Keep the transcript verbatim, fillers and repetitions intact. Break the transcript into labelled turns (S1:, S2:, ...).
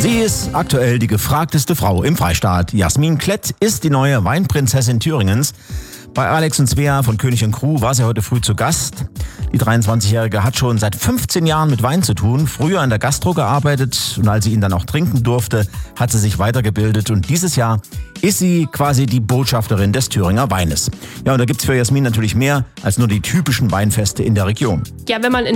S1: Sie ist aktuell die gefragteste Frau im Freistaat. Jasmin Klett ist die neue Weinprinzessin Thüringens. Bei Alex und Svea von König und Crew war sie heute früh zu Gast. Die dreiundzwanzigjährige hat schon seit fünfzehn Jahren mit Wein zu tun, früher in der Gastro gearbeitet und als sie ihn dann auch trinken durfte, hat sie sich weitergebildet und dieses Jahr ist sie quasi die Botschafterin des Thüringer Weines. Ja, und da gibt's für Jasmin natürlich mehr als nur die typischen Weinfeste in der Region.
S2: Ja, wenn man in